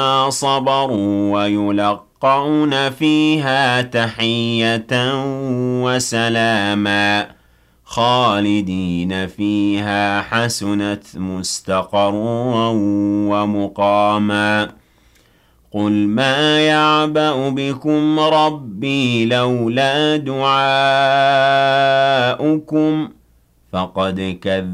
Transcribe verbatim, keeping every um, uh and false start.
صبروا ويلقون فيها تحية وسلاما خالدين فيها حسنت مستقرا ومقاما قل ما يعبأ بكم ربي لولا دعاؤكم فقد كذبتم